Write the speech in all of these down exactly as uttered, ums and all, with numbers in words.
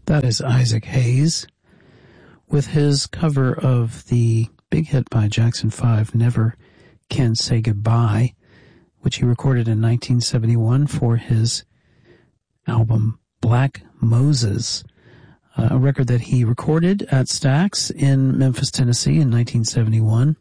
That is Isaac Hayes with his cover of the big hit by Jackson five, Never Can Say Goodbye, which he recorded in nineteen seventy-one for his album Black Moses, uh, a record that he recorded at Stax in Memphis, Tennessee in nineteen seventy-one,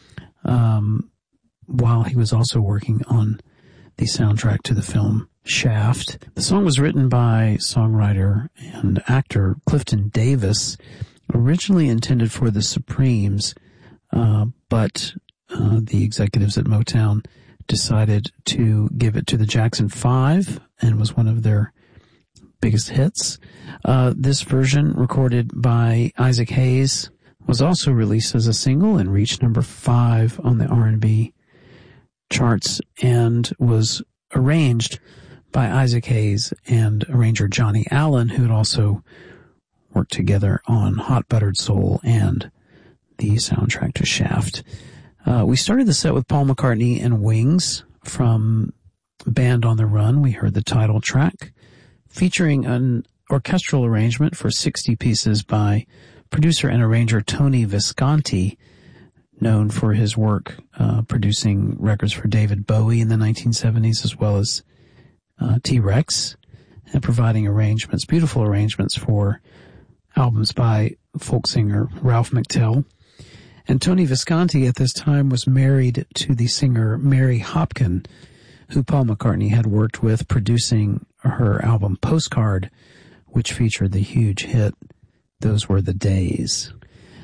um, while he was also working on the soundtrack to the film Shaft. The song was written by songwriter and actor Clifton Davis, originally intended for the Supremes, uh, but uh, the executives at Motown decided to give it to the Jackson five and was one of their biggest hits. Uh, this version, recorded by Isaac Hayes, was also released as a single and reached number five on the R and B charts and was arranged by Isaac Hayes and arranger Johnny Allen, who had also worked together on Hot Buttered Soul and the soundtrack to Shaft. Uh, we started the set with Paul McCartney and Wings from Band on the Run. We heard the title track, featuring an orchestral arrangement for sixty pieces by producer and arranger Tony Visconti, known for his work uh, producing records for David Bowie in the nineteen seventies, as well as uh, T-Rex, and providing arrangements, beautiful arrangements for albums by folk singer Ralph McTell. And Tony Visconti at this time was married to the singer Mary Hopkin, who Paul McCartney had worked with producing her album Postcard, which featured the huge hit Those Were the Days.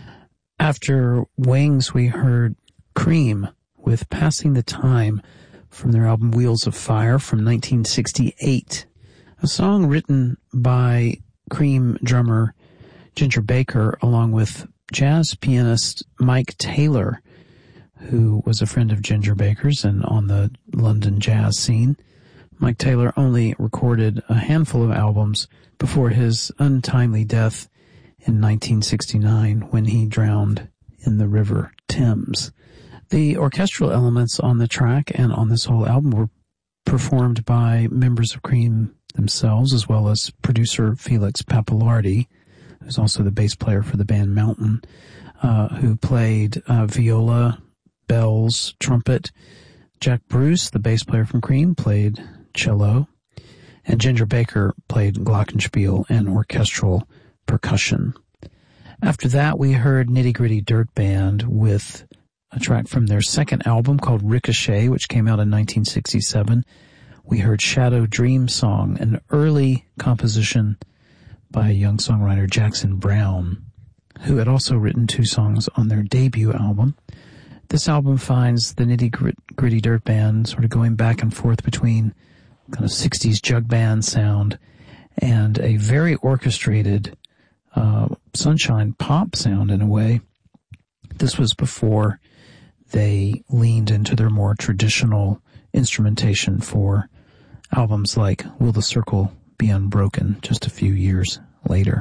After Wings, we heard Cream with Passing the Time from their album Wheels of Fire from nineteen sixty-eight, a song written by Cream drummer Ginger Baker along with jazz pianist Mike Taylor, who was a friend of Ginger Baker's and on the London jazz scene. Mike Taylor only recorded a handful of albums before his untimely death in nineteen sixty-nine when he drowned in the River Thames. The orchestral elements on the track and on this whole album were performed by members of Cream themselves, as well as producer Felix Pappalardi, who's also the bass player for the band Mountain, uh, who played uh, viola, bells, trumpet. Jack Bruce, the bass player from Cream, played cello, and Ginger Baker played glockenspiel and orchestral percussion. After that, we heard Nitty Gritty Dirt Band with a track from their second album called Ricochet, which came out in nineteen sixty-seven. We heard Shadow Dream Song, an early composition by a young songwriter, Jackson Browne, who had also written two songs on their debut album. This album finds the Nitty Gritty Dirt Band sort of going back and forth between kind of sixties jug band sound and a very orchestrated uh, sunshine pop sound in a way. This was before they leaned into their more traditional instrumentation for albums like Will the Circle Be Unbroken just a few years later.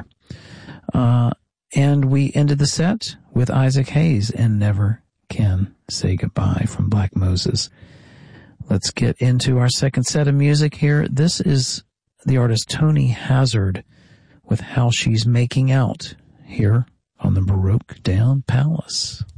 Uh, and we ended the set with Isaac Hayes and Never Can Say Goodbye from Black Moses. Let's get into our second set of music here. This is the artist Tony Hazard with How She's Making Out here on the Baroque Down Palace.